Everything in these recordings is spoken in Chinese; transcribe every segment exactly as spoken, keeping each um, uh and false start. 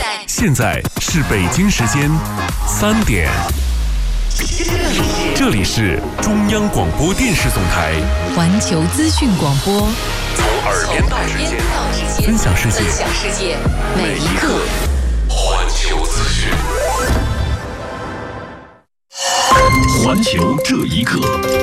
现在是北京时间三点。这里是中央广播电视总台环球资讯广播， 从耳边到指尖，分享世界，每一刻环球资讯。环球这一刻，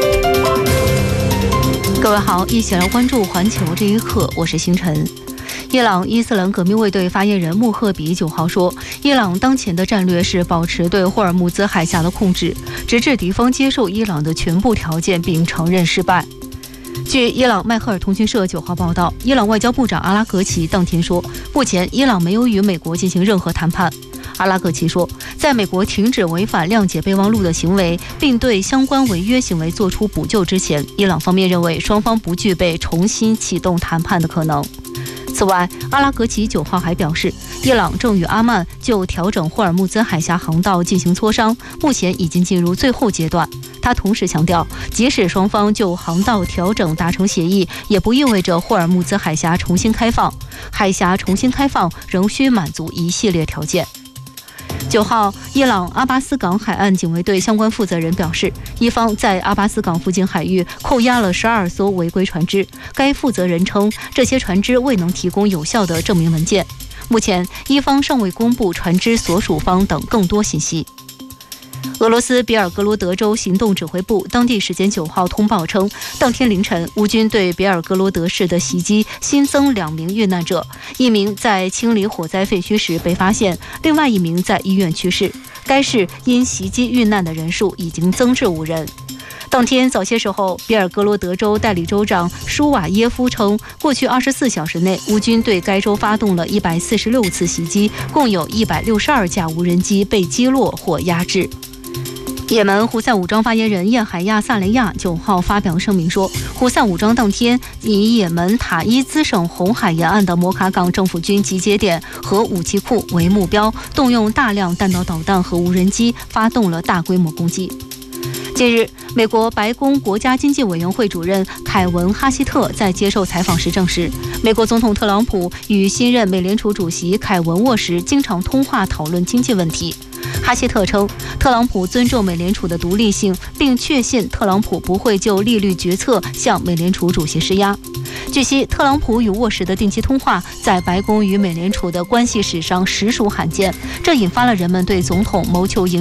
各位好，一起来关注环球这一刻，我是星辰。伊朗伊斯兰革命卫队发言人穆赫比九号说，伊朗当前的战略是保持对霍尔木兹海峡的控制，直至敌方接受伊朗的全部条件并承认失败。据伊朗迈赫尔通讯社九号报道，伊朗外交部长阿拉格齐当天说，目前伊朗没有与美国进行任何谈判。阿拉格齐说，在美国停止违反谅解备忘录的行为，并对相关违约行为作出补救之前，伊朗方面认为双方不具备重新启动谈判的可能。此外，阿拉格齐九号还表示，伊朗正与阿曼就调整霍尔木兹海峡航道进行磋商，目前已经进入最后阶段。他同时强调，即使双方就航道调整达成协议，也不意味着霍尔木兹海峡重新开放，海峡重新开放仍需满足一系列条件。九号，伊朗阿巴斯港海岸警卫队相关负责人表示，伊方在阿巴斯港附近海域扣押了十二艘违规船只。该负责人称，这些船只未能提供有效的证明文件。目前，伊方尚未公布船只所属方等更多信息。俄罗斯比尔格罗德州行动指挥部当地时间九号通报称，当天凌晨，乌军对比尔格罗德市的袭击新增两名遇难者，一名在清理火灾废墟时被发现，另外一名在医院去世。该市因袭击遇难的人数已经增至五人。当天早些时候，比尔格罗德州代理州长舒瓦耶夫称，过去二十四小时内，乌军对该州发动了一百四十六次袭击，共有一百六十二架无人机被击落或压制。也门胡塞武装发言人叶海亚萨雷亚九号发表声明说，胡塞武装当天以也门塔伊兹省红海沿岸的摩卡港政府军集结点和武器库为目标，动用大量弹道导弹和无人机，发动了大规模攻击。近日，美国白宫国家经济委员会主任凯文·哈希特在接受采访时证实，美国总统特朗普与新任美联储主席凯文沃时经常通话讨论经济问题。哈希特称，特朗普尊重美联储的独立性，并确信特朗普不会就利率决策向美联储主席施压。据悉，特朗普与沃什的定期通话在白宫与美联储的关系史上实属罕见，这引发了人们对总统谋求赢